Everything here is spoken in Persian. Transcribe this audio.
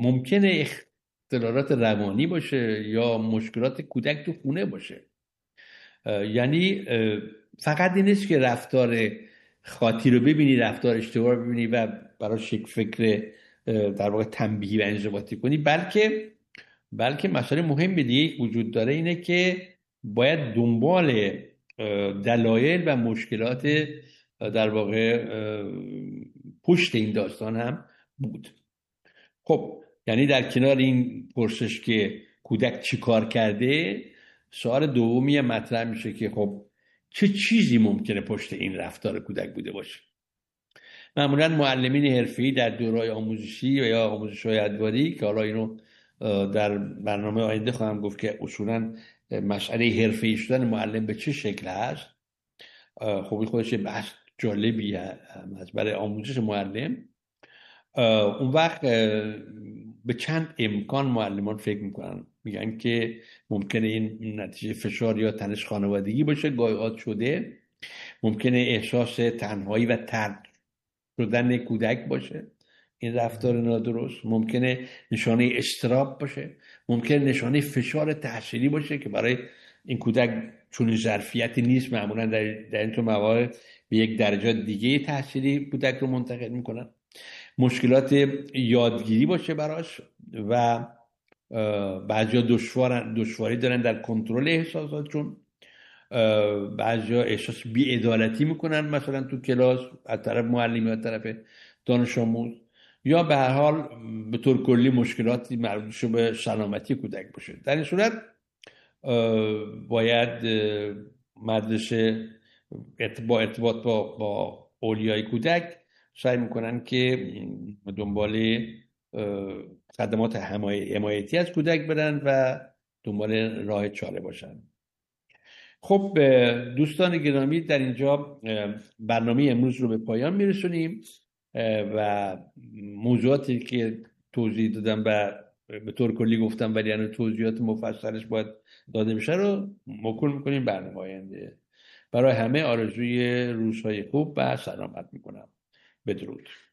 ممکنه اختلالات روانی باشه یا مشکلات کودک تو خونه باشه. یعنی فقط این نیست که رفتار خاطی رو ببینی، رفتار اشتباه رو ببینی و براش یک فکر در واقع تنبیهی و انضباطی کنی، بلکه مسئله مهم دیگه وجود داره، اینه که باید دنبال دلایل و مشکلات در واقع پشت این داستان هم بود. خب یعنی در کنار این پرسش که کودک چی کار کرده، سوال دومی مطرح میشه که خب چه چیزی ممکنه پشت این رفتار کودک بوده باشه. معمولا معلمین حرفه‌ای در دوره‌های آموزشی و یا آموزش‌های ادواری که حالا اینو در برنامه آینده خواهم گفت که اصولا مسئله حرفه‌ای شدن معلم به چه شکل هست، خب این خودش بحث جالبی هست برای آموزش معلم. اون وقت به چند امکان معلمان فکر میکنن، میگن که ممکنه این نتیجه فشار یا تنش خانوادگی باشه، گاهی شده، ممکنه احساس تنهایی و ترد شدن کودک باشه این رفتار نادرست، ممکنه نشانه اضطراب باشه، ممکنه نشانه فشار تحصیلی باشه که برای این کودک چون ظرفیتی نیست، معمولا در این تو موارد به یک درجات دیگه تحصیلی کودک رو منتقل میکنن، مشکلات یادگیری باشه براش و بعضیا دشواری دارن در کنترل احساساتشون، بعضیا احساس بی‌عدالتی میکنن مثلا تو کلاس از طرف معلم یا از طرف دانش آموز، یا به هر حال به طور کلی مشکلاتی مربوط به سلامتی کودک باشه. در این صورت باید مدرسه با ارتباط با اولیای کودک سعی میکنن که دنبال خدمات حمایتی از کودک برن و دنبال راه چاره باشن. خب دوستان گرامی، در اینجا برنامه امروز رو به پایان میرسونیم و موضوعاتی که توضیح دادم و به طور کلی گفتم ولی یعنی توضیحات مفصلش باید داده بشه رو موکول میکنیم برنامه آینده. برای همه آرزوی روزهای خوب و سلامت میکنم. بدرود.